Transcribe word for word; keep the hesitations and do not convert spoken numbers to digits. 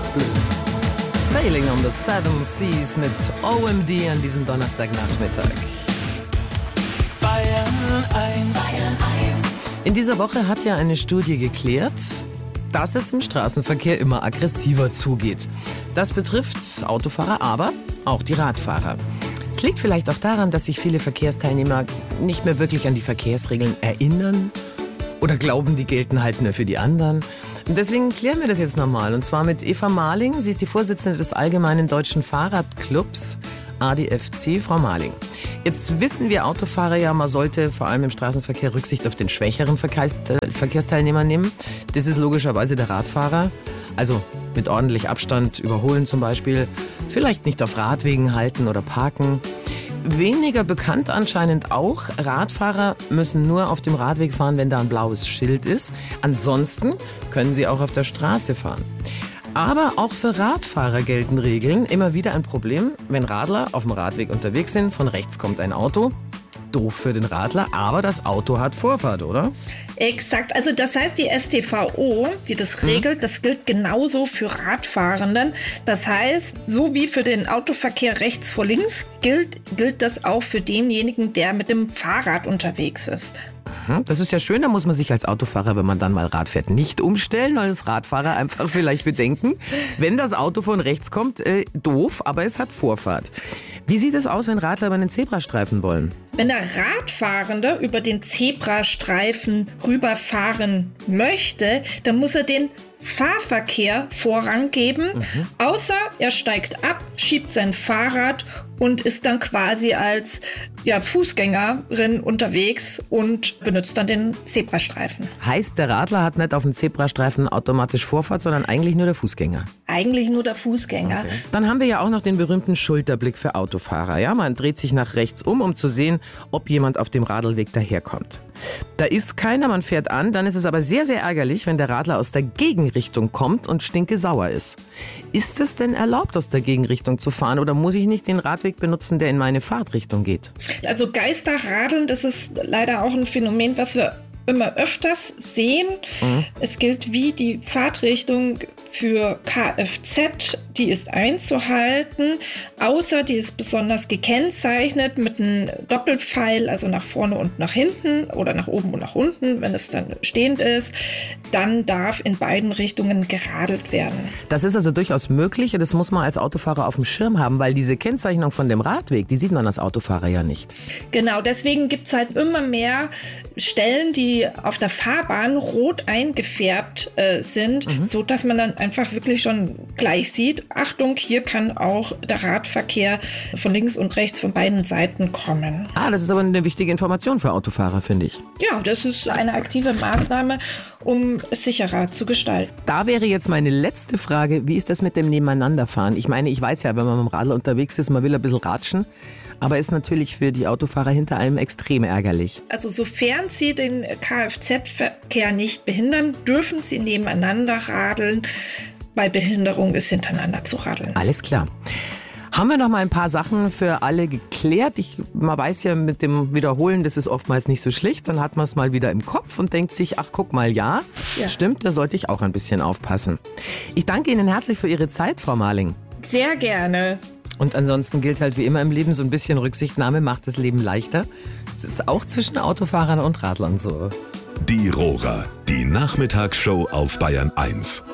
Blue. Sailing on the Seven Seas mit O M D an diesem Donnerstagnachmittag. Bayern eins. Bayern eins. In dieser Woche hat ja eine Studie geklärt, dass es im Straßenverkehr immer aggressiver zugeht. Das betrifft Autofahrer, aber auch die Radfahrer. Es liegt vielleicht auch daran, dass sich viele Verkehrsteilnehmer nicht mehr wirklich an die Verkehrsregeln erinnern oder glauben, die gelten halt nur für die anderen. Und deswegen klären wir das jetzt nochmal. Und zwar mit Eva Marling. Sie ist die Vorsitzende des Allgemeinen Deutschen Fahrradclubs, A D F C. Frau Marling, jetzt wissen wir Autofahrer ja, man sollte vor allem im Straßenverkehr Rücksicht auf den schwächeren Verkehrsteilnehmer nehmen. Das ist logischerweise der Radfahrer. Also mit ordentlich Abstand überholen zum Beispiel. Vielleicht nicht auf Radwegen halten oder parken. Weniger bekannt anscheinend auch, Radfahrer müssen nur auf dem Radweg fahren, wenn da ein blaues Schild ist. Ansonsten können sie auch auf der Straße fahren. Aber auch für Radfahrer gelten Regeln. Immer wieder ein Problem, wenn Radler auf dem Radweg unterwegs sind, von rechts kommt ein Auto. Doof für den Radler, aber das Auto hat Vorfahrt, oder? Exakt. Also das heißt, die S T V O, die das regelt, hm. das gilt genauso für Radfahrenden. Das heißt, so wie für den Autoverkehr rechts vor links, gilt, gilt das auch für denjenigen, der mit dem Fahrrad unterwegs ist. Das ist ja schön, da muss man sich als Autofahrer, wenn man dann mal Rad fährt, nicht umstellen, und als Radfahrer einfach vielleicht bedenken, wenn das Auto von rechts kommt, äh, doof, aber es hat Vorfahrt. Wie sieht es aus, wenn Radler über einen Zebrastreifen wollen? Wenn der Radfahrende über den Zebrastreifen rüberfahren möchte, dann muss er den Fahrverkehr Vorrang geben, mhm. außer er steigt ab, schiebt sein Fahrrad und ist dann quasi als ja, Fußgängerin unterwegs und benutzt dann den Zebrastreifen. Heißt, der Radler hat nicht auf dem Zebrastreifen automatisch Vorfahrt, sondern eigentlich nur der Fußgänger? Eigentlich nur der Fußgänger. Okay. Dann haben wir ja auch noch den berühmten Schulterblick für Autofahrer. Ja, man dreht sich nach rechts um, um zu sehen, ob jemand auf dem Radlweg daherkommt. Da ist keiner, man fährt an, dann ist es aber sehr, sehr ärgerlich, wenn der Radler aus der Gegenrichtung kommt und stinkesauer ist. Ist es denn erlaubt, aus der Gegenrichtung zu fahren, oder muss ich nicht den Radweg benutzen, der in meine Fahrtrichtung geht? Also Geisterradeln, das ist leider auch ein Phänomen, was wir immer öfters sehen. Mhm. Es gilt wie die Fahrtrichtung für Kfz, die ist einzuhalten, außer die ist besonders gekennzeichnet mit einem Doppelpfeil, also nach vorne und nach hinten oder nach oben und nach unten, wenn es dann stehend ist, dann darf in beiden Richtungen geradelt werden. Das ist also durchaus möglich, das muss man als Autofahrer auf dem Schirm haben, weil diese Kennzeichnung von dem Radweg, die sieht man als Autofahrer ja nicht. Genau, deswegen gibt es halt immer mehr Stellen, die auf der Fahrbahn rot eingefärbt äh, sind, mhm. so dass man dann einfach wirklich schon gleich sieht, Achtung, hier kann auch der Radverkehr von links und rechts von beiden Seiten kommen. Ah, das ist aber eine wichtige Information für Autofahrer, finde ich. Ja, das ist eine aktive Maßnahme, um es sicherer zu gestalten. Da wäre jetzt meine letzte Frage, wie ist das mit dem Nebeneinanderfahren? Ich meine, ich weiß ja, wenn man mit dem Radl unterwegs ist, man will ein bisschen ratschen, aber ist natürlich für die Autofahrer hinter einem extrem ärgerlich. Also sofern sie den Kfz-Verkehr nicht behindern, dürfen sie nebeneinander radeln. Bei Behinderung ist hintereinander zu radeln. Alles klar. Haben wir noch mal ein paar Sachen für alle geklärt? Ich, man weiß ja, mit dem Wiederholen, das ist oftmals nicht so schlicht. Dann hat man es mal wieder im Kopf und denkt sich, ach guck mal, ja, ja, stimmt, da sollte ich auch ein bisschen aufpassen. Ich danke Ihnen herzlich für Ihre Zeit, Frau Marling. Sehr gerne. Und ansonsten gilt halt wie immer im Leben, so ein bisschen Rücksichtnahme macht das Leben leichter. Es ist auch zwischen Autofahrern und Radlern so. Die Rohrer, die Nachmittagsshow auf Bayern eins.